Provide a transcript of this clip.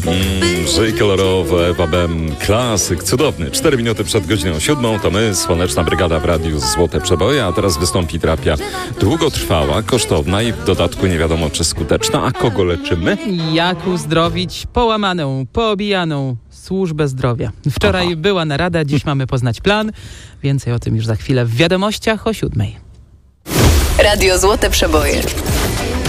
Żyj kolorowo, Ewa Bem, klasyk, cudowny. 4 minuty przed godziną 7 to my, Słoneczna Brygada w Radiu Złote Przeboje, a teraz wystąpi terapia długotrwała, kosztowna i w dodatku nie wiadomo czy skuteczna. A kogo leczymy? Jak uzdrowić połamaną, poobijaną służbę zdrowia. Wczoraj była narada, dziś mamy poznać plan. Więcej o tym już za chwilę w wiadomościach o 7:00. Radio Złote Przeboje.